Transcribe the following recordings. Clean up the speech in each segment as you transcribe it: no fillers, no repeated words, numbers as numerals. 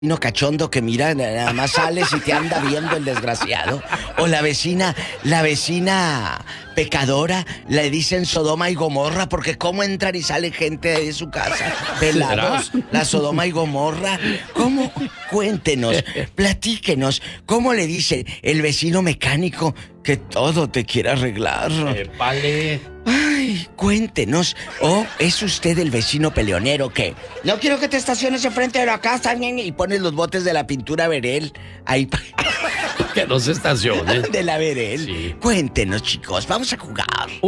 vecino cachondo que mira, nada más sales y te anda viendo el desgraciado. O la vecina pecadora, le dicen Sodoma y Gomorra, porque cómo entran y sale gente de su casa, pelados, la Sodoma y Gomorra. ¿Cómo? Cuéntenos, platíquenos, ¿cómo le dice el vecino mecánico que todo te quiere arreglar? Vale. Ay, cuéntenos. ¿O es usted el vecino peleonero que no quiero que te estaciones enfrente de la casa y pones los botes de la pintura Verel ahí Que no se estacione. de la Verel? Sí. Cuéntenos, chicos, vamos a jugar.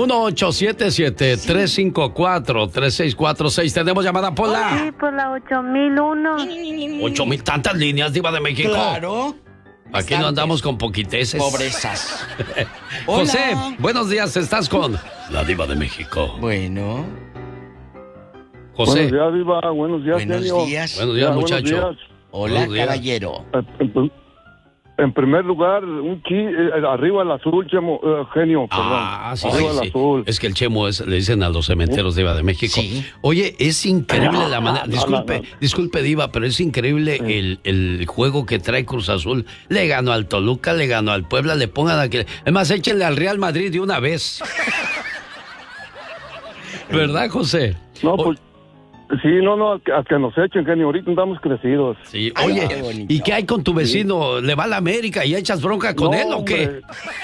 1-877-354-3646. Tenemos llamada por la... Sí, por la 8001. 8,000 tantas líneas, Diva de México. Claro. Aquí no andamos con poquiteces. Pobrezas. José, Hola. buenos días, estás con la Diva de México. Bueno, José, Buenos días, Diva. Buenos días, buenos genio. días. buenos días, Buenos muchacho. días. Hola, buenos días. caballero. En primer lugar, arriba el azul, Chemo, genio, Ah, sí, arriba sí, el sí. azul. Es que el Chemo le dicen a los cementeros, Diva de México. Sí. Oye, es increíble la manera. no. Disculpe, Diva, pero es increíble el juego que trae Cruz Azul. Le ganó al Toluca, le ganó al Puebla, le pongan a que. Además, échenle al Real Madrid de una vez. ¿Verdad, José? No, pues, sí, no, a que nos echen, genio, ahorita andamos crecidos. Sí, Ay, oye, qué bonito. ¿y qué hay con tu vecino? ¿Le va a la América y echas bronca con No, él o qué? hombre.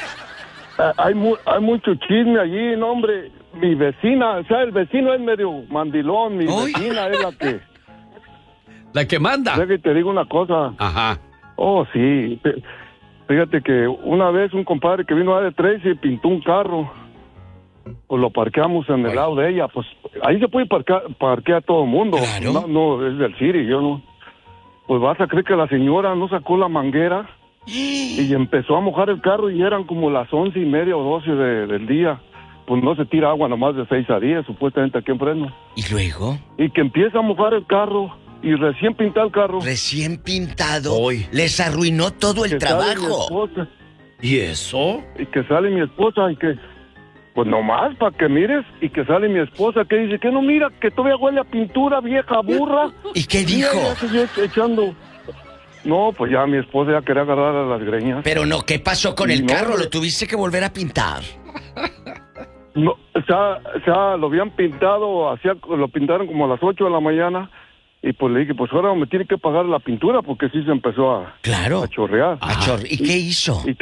Hay mucho chisme allí, no, hombre. Mi vecina, o sea, el vecino es medio mandilón, mi Uy. vecina es la que... La que manda. Deja que te digo una cosa. Ajá. Oh, sí. Fíjate que una vez un compadre que vino a de Tracy pintó un carro. Pues lo parqueamos en el lado de ella. Pues ahí se puede parquear todo el mundo. Claro. No, es del City, yo no. Pues vas a creer que la señora no sacó la manguera y empezó a mojar el carro y eran como las 11:30 o 12 del día. Pues no se tira agua nomás de 6 a 10, supuestamente aquí en Fresno. ¿Y luego? Y que empieza a mojar el carro y recién pintar el carro. Recién pintado. Uy. Les arruinó todo el Que sale mi trabajo. esposa, ¿Y eso? y que sale mi esposa y que... Pues nomás, para que mires, y que sale mi esposa que dice que no mira, que todavía huele a pintura, vieja burra. ¿Y qué Y dijo? ella siguió echando. No, pues ya mi esposa ya quería agarrar a las greñas. Pero no, ¿qué pasó con el No, carro? hombre. ¿Lo tuviste que volver a pintar? No, o sea, lo habían pintado, lo pintaron como a las 8 de la mañana, y pues le dije, pues ahora me tiene que pagar la pintura, porque sí se empezó a Claro. chorrear. ¿Y qué hizo? Y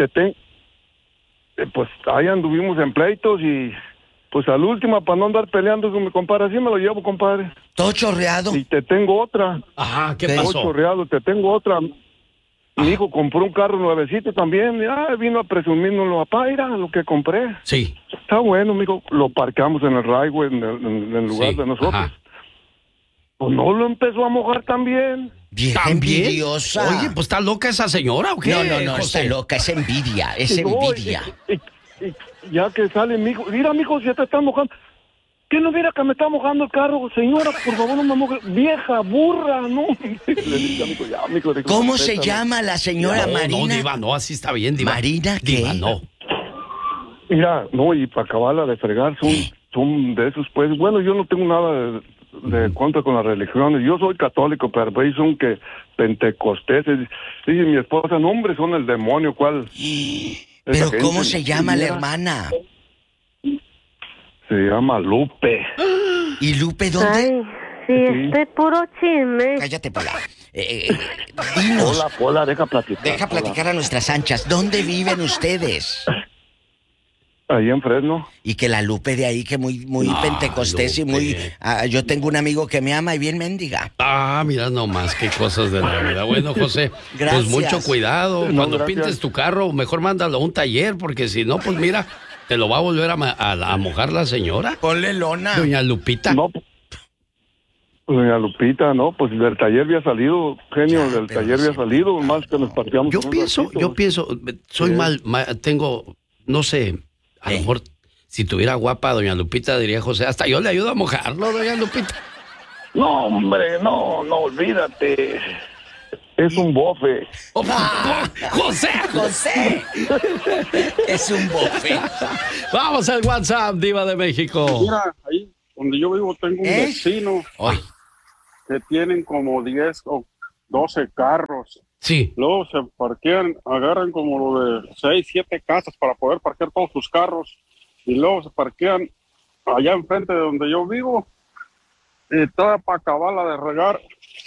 pues ahí anduvimos en pleitos, y pues al último, para no andar peleando con mi compadre, así me lo llevo, compadre. ¿Todo chorreado? Y te tengo otra. Ajá, ¿qué ¿Qué? Todo pasó? chorreado, te tengo otra. Mi hijo compró un carro nuevecito también. Vino a presumírnoslo, papá, mira lo que compré. Sí. Está bueno, mijo. Lo parcamos en el driveway, en el lugar Sí, de nosotros. ajá. Pues no lo empezó a mojar también. Vieja ¿También? envidiosa. Oye, pues está loca esa señora o qué? No, José? está loca, es envidia, es Y no, envidia. y ya que sale mi hijo, mira, mijo, si te está mojando. ¿Qué no mira que me está mojando el carro? Señora, por favor, no me moje. Vieja burra, ¿no? Le dije, amigo, ya, mijo, dijo, ¿Cómo se respétame. llama la señora No, Marina? no, Diva, no, así está bien, Diva. ¿Marina qué? Diva, no. Mira, no, y para acabarla de fregar, son de esos, pues, bueno, yo no tengo nada de contra con las religiones, yo soy católico, pero pues son que pentecosteses, dice mi esposa, no, hombre, son el demonio, ¿cuál? ¿Pero Esa cómo gente, se llama la mira, hermana? Se llama Lupe. ¿Y Lupe dónde? Ay, sí, este puro chisme. Cállate, Pola. Dinos, Hola, deja platicar. deja platicar a nuestras anchas. ¿Dónde viven ustedes? Ahí en Fresno. Y que la Lupe de ahí, que muy pentecostés y Lupe. muy... yo tengo un amigo que me ama y bien mendiga. Ah, mira nomás qué cosas de la vida. Bueno, José, Gracias. pues mucho cuidado. No, Cuando gracias. pintes tu carro, mejor mándalo a un taller, porque si no, pues mira, te lo va a volver a mojar la señora. Ponle lona. Doña Lupita. No, pues, doña Lupita, no, pues del taller había salido, genio, Ya, del pero taller había sí. salido, más que nos partíamos. Yo un pienso, ratito. soy Sí. tengo, no sé, a lo mejor si tuviera guapa doña Lupita, diría José, hasta yo le ayudo a mojarlo, doña Lupita. No, hombre, no, olvídate. Es un bofe. ¡José! ¡José! Es un bofe. Vamos al WhatsApp, Diva de México. Mira, ahí donde yo vivo tengo un ¿Eh? vecino Hoy. que tienen como 10 o 12 carros. Sí. Luego se parquean, agarran como lo de 6, 7 casas para poder parquear todos sus carros. Y luego se parquean allá enfrente de donde yo vivo. Y toda para acabarla de regar,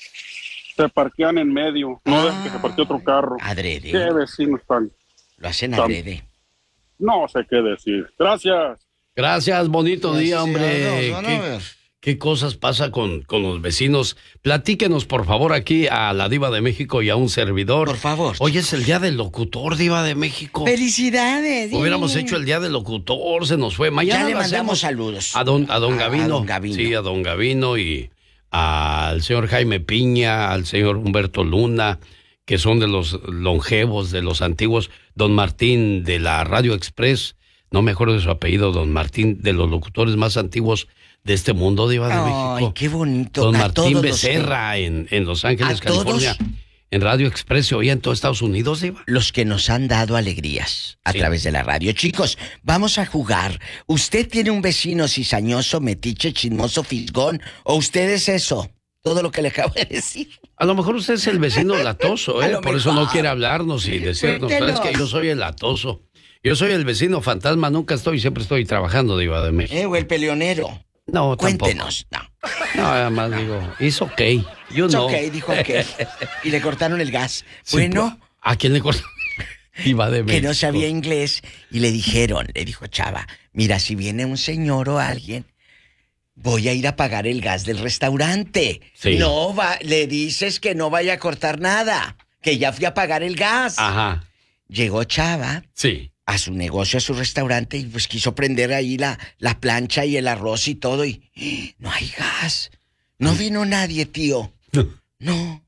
se parquean en medio. No dejan que se parquee otro carro. Adrede. ¿Qué vecinos están? Lo hacen adrede. No sé qué decir. Gracias. Gracias, bonito día, hombre. Van a ver. ¿Qué cosas pasa con los vecinos? Platíquenos, por favor, aquí a la Diva de México y a un servidor. Por favor. Hoy es el Día del Locutor, Diva de México. ¡Felicidades! Hubiéramos hecho el Día del Locutor, se nos fue. Mañana Ya le lo mandamos hacemos saludos. a don Gavino. A don Gavino. Sí, a don Gavino y al señor Jaime Piña, al señor Humberto Luna, que son de los longevos, de los antiguos. Don Martín de la Radio Express, no me acuerdo de su apellido, don Martín, de los locutores más antiguos de este mundo, Diva de México. Ay, qué bonito. Don A Martín todos Becerra en Los Ángeles, ¿A California. todos? En Radio Express se oía en todo Estados Unidos, Diva. Los que nos han dado alegrías a Sí. través de la radio. Chicos, vamos a jugar. ¿Usted tiene un vecino cizañoso, metiche, chismoso, fisgón? ¿O usted es eso? Todo lo que le acabo de decir. A lo mejor usted es el vecino latoso, A ¿eh? lo Por eso no mejor. quiere hablarnos y decirnos, Cuéntenos. ¿sabes qué? Yo soy el latoso. Yo soy el vecino fantasma, nunca siempre estoy trabajando, Diva de México. O el peleonero. No, Cuéntenos. No. tampoco. No, además digo, it's okay. You It's know. ok, dijo que. Y le cortaron el gas. Sí, Bueno, ¿a quién le cortó? Diva de México. que no sabía inglés y le dijo Chava, mira, si viene un señor o alguien, voy a ir a pagar el gas del restaurante. Sí. No va, le dices que no vaya a cortar nada, que ya fui a pagar el gas. Ajá, Llegó Chava sí. a su negocio, a su restaurante, y pues quiso prender ahí la plancha y el arroz y todo, y no hay gas. No vino nadie, tío. No.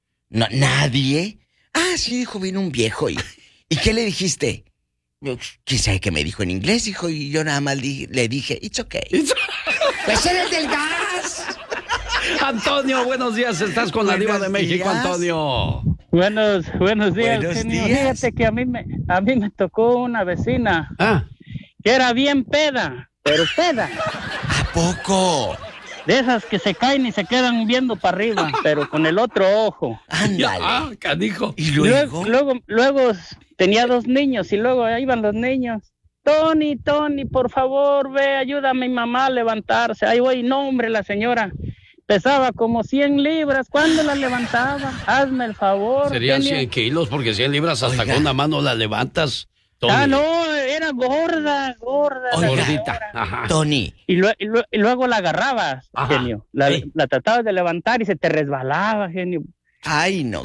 ¿Nadie? Ah, sí, dijo, vino un viejo. ¿Y qué le dijiste? ¿Quién sabe qué me dijo en inglés? Dijo, y yo nada más le dije, it's okay. ¡Pues eres del gas! Antonio, buenos días. Estás con la Diva de Buenos México, días. Antonio. Buenos días, Buenos genio. días. Fíjate que a mí me tocó una vecina Ah, que era bien peda, pero peda. ¿A poco? De esas que se caen y se quedan viendo para arriba, pero con el otro ojo. Ándale. canijo. ¿Y luego? Luego tenía 2 niños y luego ahí iban los niños. Tony, por favor, ve, ayuda a mi mamá a levantarse. Ahí voy, no, hombre, la señora pesaba como 100 libras. ¿Cuándo la levantaba? Hazme el favor. Serían genio. 100 kilos porque 100 libras hasta Oiga. con una mano la levantas. Tony. Ah, no, era gorda. la Oiga. Gordita. señora. Ajá. Tony, Y luego la agarrabas, Ajá. genio. Sí. La tratabas de levantar y se te resbalaba, genio. ay, no.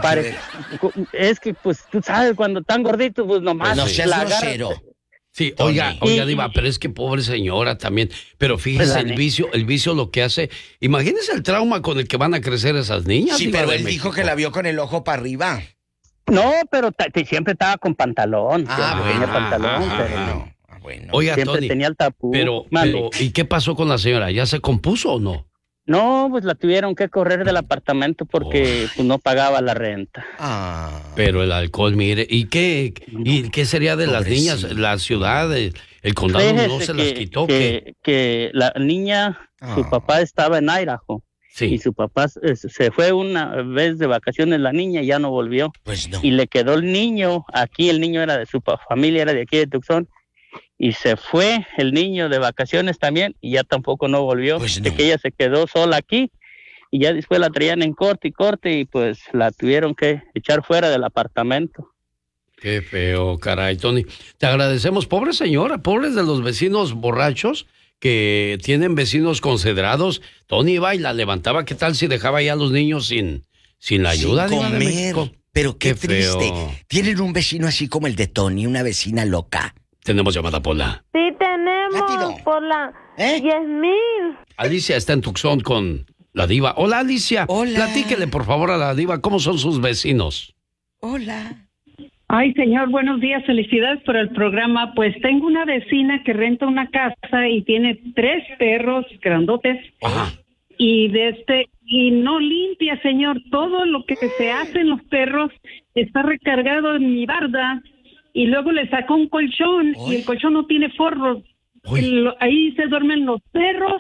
Es que, pues, tú sabes, cuando tan gordito, pues nomás No seas la agarras. grosero. Sí, Tony. oiga, Diva, pero es que pobre señora también. Pero fíjese, Pues, el vicio lo que hace. Imagínese el trauma con el que van a crecer esas niñas. Sí, Diva pero de él dijo México. que la vio con el ojo para arriba. No, pero siempre estaba con pantalón. Ah, siempre bueno. tenía pantalón, ajá, pero ajá. No, bueno. Oiga, siempre Tony, tenía el tapú. pero, Mande. ¿y qué pasó con la señora? ¿Ya se compuso o no? No, pues la tuvieron que correr del apartamento porque pues, no pagaba la renta. Ah. Pero el alcohol, mire, ¿y qué sería de las Pobrecita. niñas? La ciudad, el condado no Fíjese se las quitó. ¿Qué? que la niña, su Ah. papá estaba en Idaho. Y Sí. su papá se fue una vez de vacaciones la niña y ya no volvió. Pues no. Y le quedó el niño aquí, el niño era de su familia, era de aquí de Tucson. Y se fue el niño de vacaciones también y ya tampoco no volvió. Pues De no. que ella se quedó sola aquí y ya después la traían en corte y pues la tuvieron que echar fuera del apartamento. Qué feo, caray, Tony. Te agradecemos, pobre señora, pobres de los vecinos borrachos que tienen vecinos considerados. Tony iba y la levantaba. ¿Qué tal si dejaba ya a los niños sin la ayuda? Sin Diva de comer. México? Pero qué feo. triste. Tienen un vecino así como el de Tony, una vecina loca. Tenemos llamada, Pola. Sí tenemos Rápido. por la ¿Eh? 10,000. Alicia está en Tucson con la Diva. Hola, Alicia. Hola. Platíquele, por favor, a la Diva, ¿cómo son sus vecinos? Hola. Ay, señor, buenos días, felicidades por el programa. Pues tengo una vecina que renta una casa y tiene 3 perros grandotes Ajá. y y no limpia, señor. Todo lo que se hace en los perros está recargado en mi barda y luego le sacó un colchón y el colchón no tiene forros. Uy. Ahí se duermen los perros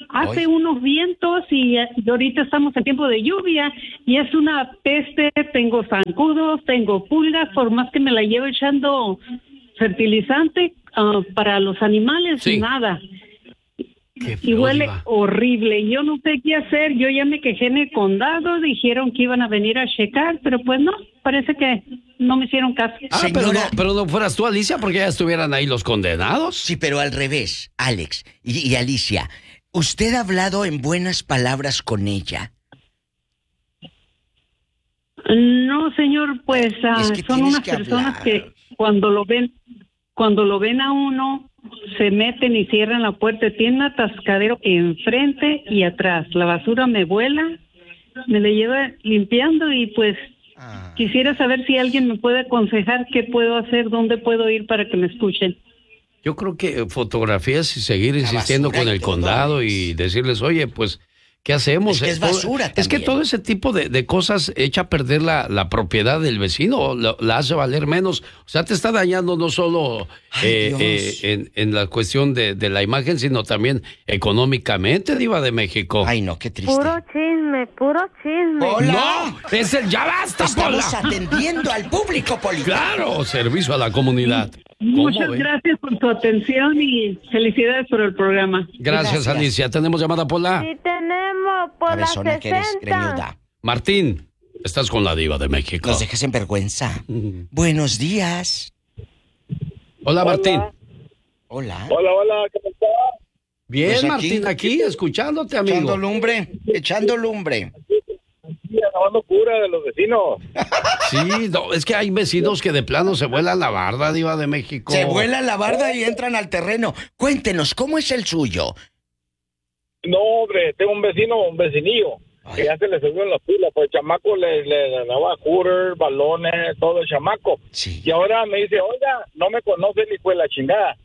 hace Ay. unos vientos y ahorita estamos en tiempo de lluvia y es una peste, tengo zancudos, tengo pulgas, por más que me la llevo echando fertilizante para los animales, Sí. nada. Qué Y feo, huele Diva. horrible. Yo no sé qué hacer. Yo ya me quejé en el condado. Dijeron que iban a venir a checar, pero pues no. Parece que no me hicieron caso. Señora. Pero no fueras tú, Alicia, porque ya estuvieran ahí los condenados. Sí, pero al revés, Alex y Alicia. ¿Usted ha hablado en buenas palabras con ella? No, señor, pues Es que son tienes unas que personas hablar. que cuando lo ven a uno, se meten y cierran la puerta. Tiene un atascadero enfrente y atrás. La basura me vuela, me la lleva limpiando y pues quisiera saber si alguien me puede aconsejar qué puedo hacer, dónde puedo ir para que me escuchen. Yo creo que fotografías y seguir La insistiendo basura con y el todo, condado Alex. y decirles, oye, pues, ¿qué hacemos? Es que es basura Es que también. todo ese tipo de cosas echa a perder la propiedad del vecino, la hace valer menos. O sea, te está dañando no solo Ay, Dios. en la cuestión de la imagen, sino también económicamente, Diva de México. Ay, no, qué triste. Puro chisme, puro chisme. Hola. ¡No! ¡Es el ya basta, Pola! Estamos atendiendo al público, Polita. ¡Claro! Servicio a la comunidad. Muchas ve? gracias por su atención y felicidades por el programa. Gracias, Alicia. ¿Tenemos llamada, Pola? Sí tenemos por la Cabezona que eres 60. greñuda. Martín, estás con la Diva de México. Nos dejes en vergüenza. Buenos días. Hola, Martín. Hola. Hola, ¿cómo estás? Bien, Pues aquí- Martín, aquí escuchándote, Echando amigo. lumbre, echando lumbre. Lavando cura de los vecinos. Sí, no, es que hay vecinos que de plano se vuelan la barda, Diva de México. Se vuela la barda y entran al terreno. Cuéntenos, ¿cómo es el suyo? No, hombre, tengo un vecinillo, que ya se le subió en la pila, pues el chamaco le daba cooler, balones, todo el chamaco. Sí. Y ahora me dice, oiga, no me conoce ni fue la chingada.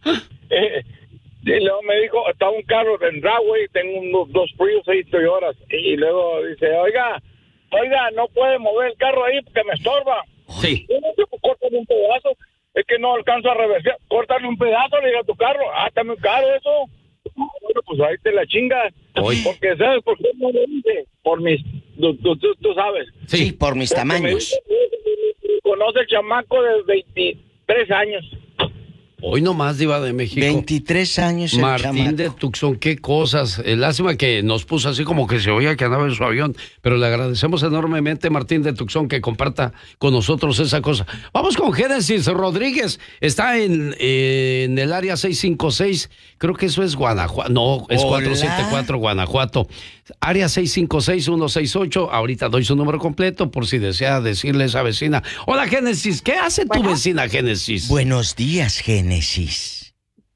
Y luego me dijo, está un carro en Dragway, tengo unos 2 Prius, 6 Toyotas. Y luego dice, oiga, no puede mover el carro ahí porque me estorba. Sí. Yo no sé, pues, córtale un pedazo. Es que no alcanzo a reversar. Córtale un pedazo, le digo a tu carro. Está muy caro eso. Bueno, pues ahí te la chingas. Oy. Porque, ¿sabes por qué no lo hice? Por mis... Tú sabes. Sí, por mis Porque me tamaños. dice, conoce el chamaco de 23 años. Hoy nomás, Diva de México. 23 años el Martín chamaco. de Tucson, qué cosas. Lástima que nos puso así como que se oía que andaba en su avión, pero le agradecemos enormemente, Martín de Tucson, que comparta con nosotros esa cosa. Vamos con Génesis Rodríguez. Está en el área 656, creo que eso es Guanajuato. No, es Hola. 474 Guanajuato. Área 656-168. Ahorita doy su número completo por si desea decirle a esa vecina. Hola, Génesis. ¿Qué hace tu vecina, Génesis? Buenos días, Génesis.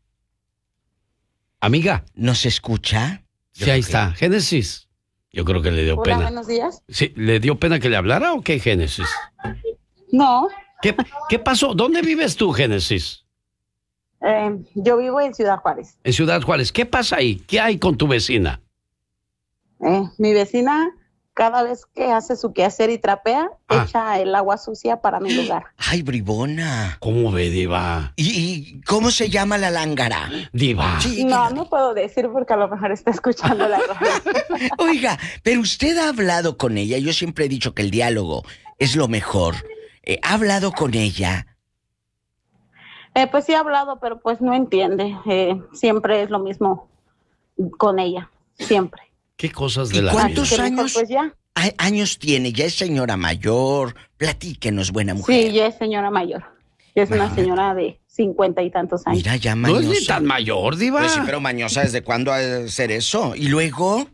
Amiga. ¿Nos escucha? Sí, ahí está. Génesis. Yo creo que le dio Hola, pena. buenos días. Sí, ¿le dio pena que le hablara o qué, Génesis? No, ¿Qué pasó? ¿Dónde vives tú, Génesis? yo vivo en Ciudad Juárez. En Ciudad Juárez. ¿Qué pasa ahí? ¿Qué hay con tu vecina? Mi vecina, cada vez que hace su quehacer y trapea, echa el agua sucia para mi lugar. Ay, bribona. ¿Cómo ve, Diva? ¿Y cómo se llama la lángara? Diva. Sí, No puedo decir porque a lo mejor está escuchando la radio. Oiga, pero usted ha hablado con ella. Yo siempre he dicho que el diálogo es lo mejor. ¿Ha hablado con ella? Pues sí he hablado, pero pues no entiende. Siempre es lo mismo con ella, siempre. ¿Qué cosas de ¿Y la cuántos vida? años, Pues ya. años tiene? ¿Ya es señora mayor? Platíquenos, buena mujer. Sí, ya es señora mayor. Ya es una señora de 50 y tantos años. Mira, ya No mañosa. es ni tan mayor, Diva. Pues sí, pero mañosa, ¿desde cuándo ha de ser eso? ¿Y luego?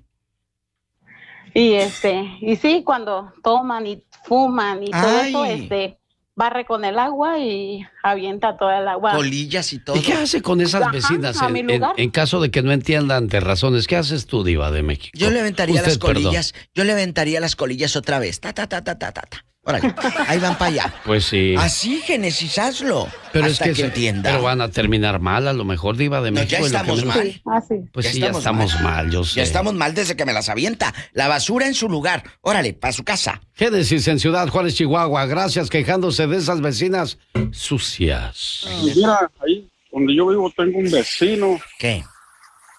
Y sí, cuando toman y fuman y todo eso, Ay. barre con el agua y avienta todo el agua. Colillas y todo. ¿Y qué hace con esas Ajá, vecinas a mi lugar. en caso de que no entiendan de razones? ¿Qué haces tú, Diva de México? Yo le aventaría las Usted, perdón. colillas. Yo le aventaría las colillas otra vez. Ta, ta, ta, ta, ta, ta, ta. Órale, ahí van para allá. Pues sí. Así, Génesis, hazlo. Pero hasta es que, entienda. pero van a terminar mal, a lo mejor, Diva de No, México. ya es lo que estamos menos- mal. Sí, así. Pues sí, ya estamos mal, yo sé. Ya estamos mal desde que me las avienta. La basura en su lugar. Órale, para su casa. Génesis en Ciudad Juárez, Chihuahua. Gracias, quejándose de esas vecinas sucias. Mira, ahí donde yo vivo tengo un vecino ¿Qué?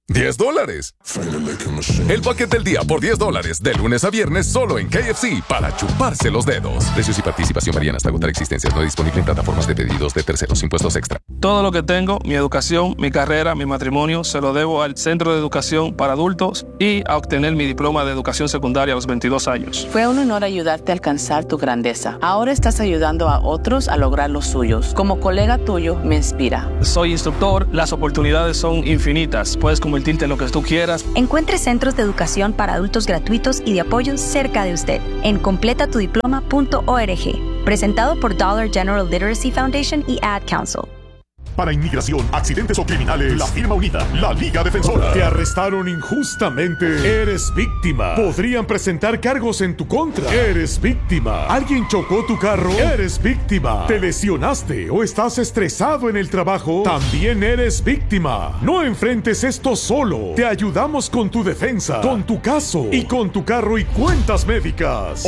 $10. El paquete del día por $10, de lunes a viernes solo en KFC para chuparse los dedos. Precios y participación varían hasta agotar existencias. No disponible en plataformas de pedidos de terceros. Impuestos extra. Todo lo que tengo, mi educación, mi carrera, mi matrimonio, se lo debo al Centro de Educación para Adultos y a obtener mi diploma de educación secundaria a los 22 años. Fue un honor ayudarte a alcanzar tu grandeza. Ahora estás ayudando a otros a lograr los suyos. Como colega tuyo, me inspira. Soy instructor, las oportunidades son infinitas. Puedes convertirte en lo que tú quieras. Encuentre centros de educación para adultos gratuitos y de apoyo cerca de usted en completatudiploma.org. Presentado por Dollar General Literacy Foundation y Ad Council. Para inmigración, accidentes o criminales, la firma unida, la Liga Defensora. Te arrestaron injustamente. Eres víctima. Podrían presentar cargos en tu contra. Eres víctima. Alguien chocó tu carro. Eres víctima. Te lesionaste o estás estresado en el trabajo. También eres víctima. No enfrentes esto solo. Te ayudamos con tu defensa, con tu caso y con tu carro y cuentas médicas.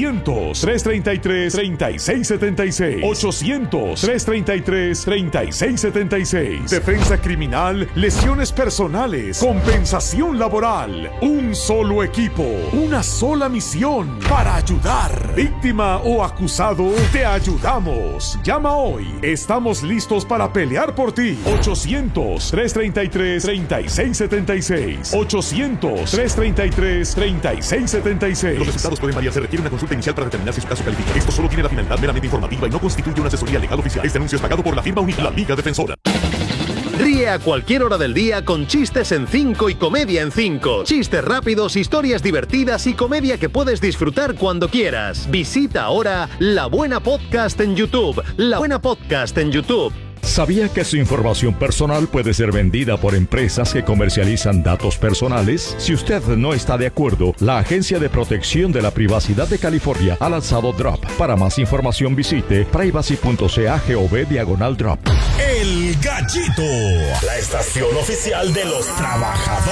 800-333-3676. 800-333-3676. Defensa criminal, lesiones personales, compensación laboral. Un solo equipo, una sola misión para ayudar. Víctima o acusado, te ayudamos. Llama hoy. Estamos listos para pelear por ti. 800-333-3676. 800-333-3676. Los resultados pueden variar. Se requiere una consulta inicial para determinar si su caso califica. Esto solo tiene la finalidad meramente informativa y no constituye una asesoría legal oficial. Este anuncio es pagado por la firma unida, la Liga Defensora. Ríe a cualquier hora del día con chistes en 5 y comedia en 5. Chistes rápidos, historias divertidas y comedia que puedes disfrutar cuando quieras. Visita ahora La Buena Podcast en YouTube. La Buena Podcast en YouTube. ¿Sabía que su información personal puede ser vendida por empresas que comercializan datos personales? Si usted no está de acuerdo, la Agencia de Protección de la Privacidad de California ha lanzado Drop. Para más información visite privacy.ca/drop. El Gallito, la estación oficial de los trabajadores.